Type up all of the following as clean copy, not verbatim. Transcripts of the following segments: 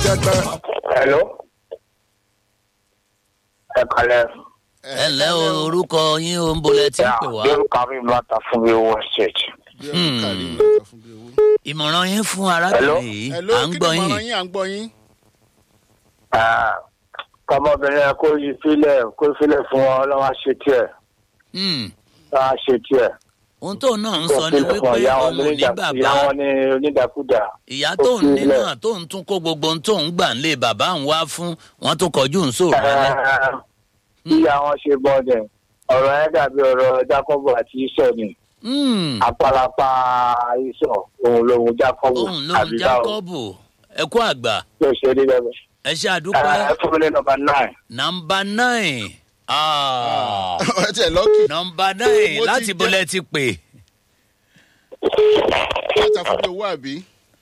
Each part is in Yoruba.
gbàgbà. Hello. Ẹ kalẹ̀. ẹ ǹlẹ́ o, orúkọ yín o ń bolẹ̀ tí ń pè wá. Bí o kàwé láta fún mi owó ṣèjì. Ìmọ̀ràn yín fún arábìnrin yìí à ń gbọ́ yín. à ń gbọ́ yín. Kọ́mọbìnrin yẹn kó yí sílẹ̀ fún ọ lọ́wọ́ ṣe tiẹ̀. Lọ́wọ́ ṣe tiẹ̀. Ohun tó náà ń sọ ni wípé òun ò ní bàbá. Ìyá wọn ní onídàkúdà. Ìyá tó ń ní náà tó ń tún kó gbogbo ohun tó ń gbà ń lé bàbá ń wá fún wọn tó kọjú ń sòrò rẹ. Ìyá wọn ṣe bọ́ọ̀dẹ̀ ọ̀rọ̀ yẹn dàbí ọ̀rọ̀ Jákọ́bù àti Ísọ̀ ni. Àpàlàpà Ísọ̀ òun lòun Jákọ́bù. Òun lòun Jákọ́bù ẹ kú àgbà. Yóò ṣe rí bẹ́ẹ̀. Ẹ ṣe àdúpẹ́. Ẹ fún mi ní nọ́mbà 9. Nọ́mbà 9. ẹ tiẹ̀ lọ́kì. Nọ́mbà 9 láti bolẹ̀ ti pè. sátà fún bí owó àbí.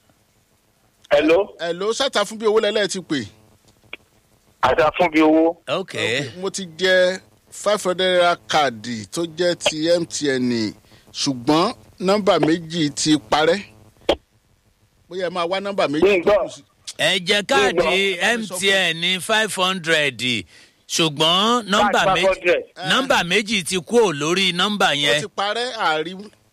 Hello. Sátà fún bí owó lẹ́lẹ́ ti pè. Àdá fún bí owó. Ok. Mo ti jẹ 500 naira káàdì tó jẹ́ ti MTN ṣùgbọ́n nọ́mbà méjì ti parẹ́. Bóyá ẹ máa wá nọ́mbà méjì tó kù sí. Ẹ jẹ káàdì MTN ní 500 ṣùgbọ́n nọ́mbà méjì ti kúrò lórí nọ́mbà yẹn. Ó ti parẹ́ àárí.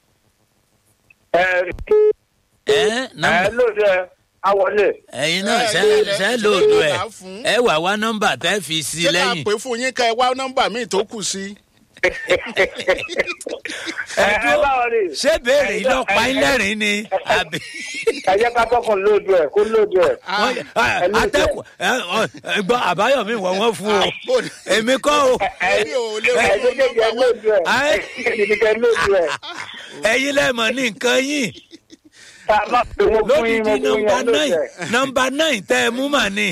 Nọ́mbà lóde awọlé. Ẹ̀yin náà ṣe lòdù ẹ̀ ẹ wà wá nọ́mbà tẹ́ fi sí lẹ́yìn. Ṣé ká pè fún yín ká ẹ wá nọ́mbà míì tó kù sí? Ṣé béèrè ìlọ́pàá ńlẹ́rìn ni àbí. Ẹ jẹ́ ká tọkùn lóòdù ẹ̀ kó lóòdù ẹ̀. Atẹ́kùn gbọ́ àbáyọ̀mí wọ́n fún o èmi kọ́ o. Ẹ̀yin lẹ́mọ̀ ní nǹkan yín lódìdí nọ́mbà 9 tẹ́ ẹ mú mà ní.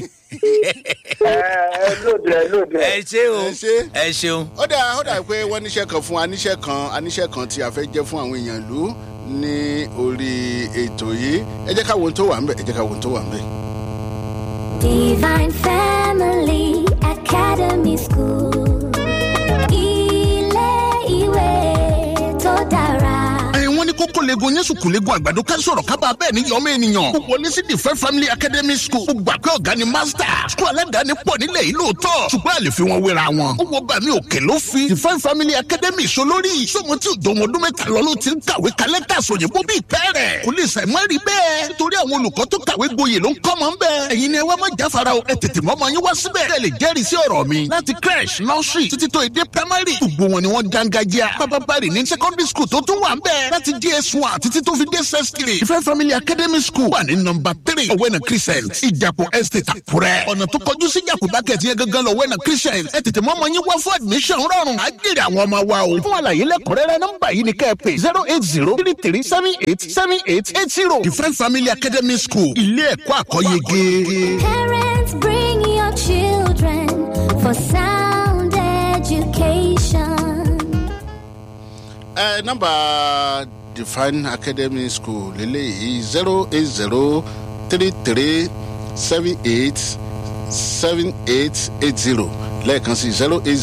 Ẹ ṣé o ẹ ṣeun. Ó dà pé wọ́n níṣẹ́ kan fún aníṣẹ́ kan tí a fẹ́ jẹ́ fún àwọn èèyàn ìlú ní orí ètò yìí. Ẹ jẹ́ ká wo ohun tó wà ńbẹ̀. Divine Family Academy School. Ilé ìwé tó dára. Wọ́n ní kókó legun yẹn sùkú legun àgbàdo ká sọ̀rọ̀ ká bá bẹ́ẹ̀ ní yọmọ ènìyàn. Ó wọlé sí Divine Family Academy School. Ó gbà pé ọ̀gá ni master. School aládàáni pọ̀ nílẹ̀ yìí lóòótọ́. Ṣùgbọ́n àlè fi wọn wéra wọn. Ó wọ bàmí òkè ló fi Divine Family Academy ṣolórí. Sọ́mọ tí òjò wọn ọdún mẹ́ta lọ ló ti ń kàwé kálẹ́kà sòyìnbó bíi pẹ́ẹ́rẹ̀. Kò lè sàìmọ́ rí bẹ́ẹ̀. Nítorí àwọn olùkọ́ tó kàwé gboyè ló ń kọ́ mọ́ ń bẹ́ẹ̀. Ẹ̀yin ni ẹ wá má jáfara o. Ẹ tètè mọ́ ọmọ yín wá síbẹ̀. Kẹ́ lè jẹ́rìí sí ọ̀rọ̀ mi. Láti crèche, nursery títí tó èdè primary. Gbogbo wọn ni wọ́n dángájíá. Pápábárì ní secondary school tó tún wà ń bẹ́ẹ̀. Láti JS1 títí tó fi dé sẹ́sìkìrì. Divine Family Academy School wà ní nọ́mbà 3 Owena Crescent Ìjàpọ̀ Estate Àkúrẹ́. Ọ̀nà tó kọjú sí Ìjàpọ̀ Bákẹ́tì yẹn gangan lọ Owena Crescent. Ẹ tètè mọ́ ọmọ yín wá fún admission rọrùn. Á jèrè àwọn ọmọ wa o. Fún àlàyé lẹ́kùnrẹ́rẹ́ nọ́mbà yìí ni kẹ́ ẹ pè 08033787880. Divine Family Academy School. Ilé ẹ̀kọ́ àkọ́yege. Parents, bring your children for sound education. Nọ́mbà Divine Academy School lélẹ́yìí 08033787880 lẹ́ẹ̀kan sí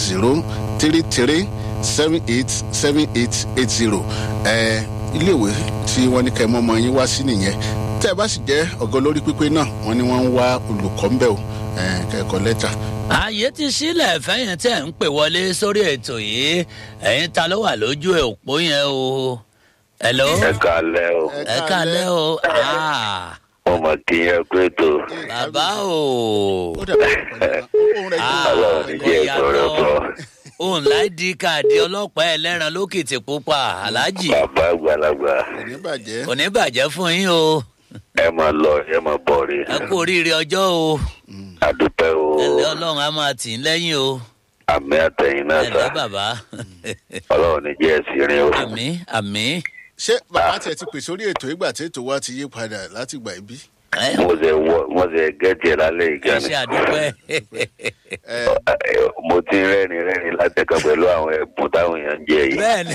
08033787880. Iléèwé tí wọ́n ní kẹ́ mọ́ ọmọ yín wá sí nìyẹn. Tẹ́ ẹ bá sì jẹ́ ọ̀gá olórí pípé náà wọ́n ní wọ́n ń wá olùkọ́ ń bẹ̀ o kẹ́kọ̀ọ́ lẹ́tà. Ààyè ti sílẹ̀ fẹ́yìn tẹ́ ń pè wọlé sórí ètò yìí ẹ̀yin ta ló wà lójú òpó yẹn o. Hello. Ẹ kálẹ́ o. Ẹ kálẹ́ o. Mo mọ̀ kí yẹn pé tó. Bàbá o. Ọlọ́run ní jẹ́ ìkọ̀rọ̀ bọ̀. Òun láì di káàdì ọlọ́pàá ẹlẹ́ran lókìtì pupa aláàjì. Bàbá àgbàlagbà. Kò ní bàjẹ́ fún yín o. Ẹ máa lọ ẹ máa bọ̀ rí. Ẹ kú oríire ọjọ́ o. Àdúpẹ́ o. Ẹ̀lẹ́ Ọlọ́run á máa tì í lẹ́yìn o. Àmì àtẹ̀yìn náà sá. Ẹ̀lẹ́ bàbá. Ọlọ́run ní jẹ́ ẹ̀sìn rin o. Àmín. Ṣé bàbá tiẹ̀ ti pè sórí ètò ìgbà tí ètò wa ti yí padà láti gbà ibi? Mo ṣe gẹ́tì ẹ̀ lálẹ́ ìgbà ni. Ẹ ṣe àdúpẹ́. Mo ti rẹ́rìn látẹ̀kọ̀ pẹ̀lú àwọn ẹ̀bùn táwọn èèyàn ń jẹ yìí. Bẹ́ẹ̀ni.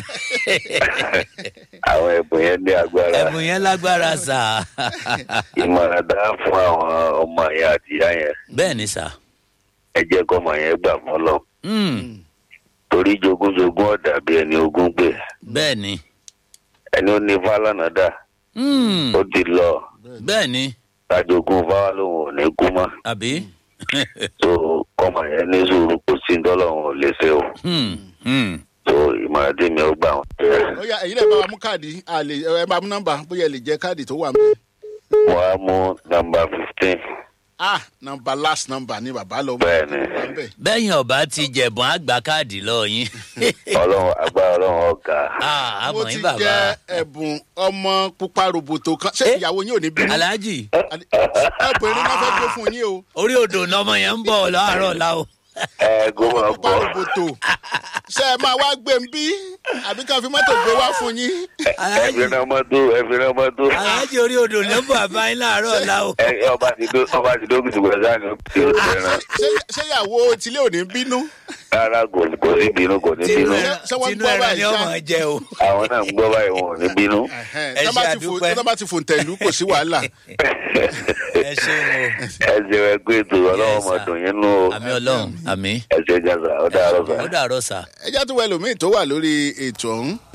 Àwọn ẹ̀bùn yẹn ní agbára. Ẹ̀bùn yẹn lágbára sà. Ìmọ̀ràn dá fún àwọn ọmọ yẹn àti ìyá yẹn. Bẹ́ẹ̀ni sà. Ẹ jẹ́ kọ́mọ yẹn gbà mọ́ lọ. Torí jogúnjogún ọ̀dà bí ẹni ogún gbé. Bẹ́ẹ̀ni. Ẹni ó ní fálànà dà. Ó ti lọ. Bẹ́ẹ̀ni. tajogún fáwọn lòun ò ní kú mọ́. àbí. so kọ́mọ yẹn ní sùúrù kò sí dọ́lọ́run ò lè ṣe o. so ìmọ̀ràn tí mi ò gbà wọ́n. ó yá ẹ̀yin lè bá wa mú káàdì ẹ bá mú nọ́mbà bóyá ẹ lè jẹ káàdì tó wà mí. wọ́n á mú nọ́mbà 15. nọ́mbà last number ni bàbá lọ. bẹ́ẹ̀ni. bẹ́yìn ọba ti jẹ̀bùn àgbà káàdì lọ yín. ọlọ́run agbára ọlọ́run ọ̀gá. mo ti jẹ ẹ̀bùn ọmọ pupa roboto kan ṣé ìyàwó yín ò ní bínú. alhaji. ẹ̀bùn eré náà fẹ́ gbé fún yín o. orí odò ní ọmọ yẹn ń bọ̀ láàárọ̀ la o. gómìnà pupa roboto ṣé ẹ máa wá gbé ń bí àbí ká fi mọ́tò gbé wá fún yín. ẹ̀fìnà mọ́tò. alhaji orí odò ní ń bọ̀ àbá yín láàárọ̀ la o. ọba ti dókítà gbẹ̀dá ni tí ó ti rán. ṣé ìyàwó tilé ò ní bínú. rárá kò sí bínú kò ní bínú. tinú ẹran ni ọmọ jẹ o. àwọn náà ń gbọ́ báyìí wọn ò ní bínú. ẹ ṣe àdúpẹ́. tọ́ bá ti fòǹtẹ̀lú kò sí wàhálà. ẹ ṣeun o. ẹ ṣe ẹ gbé ètò ọlọ́wọ́ máa dùn yín nù o. àmì ọlọ́run àmì. ẹ ṣe jásà ó dàárọ̀ sà. ó dàárọ̀ sà. ẹ já tó wẹ lómi tó wà lórí ètò ọ̀hún.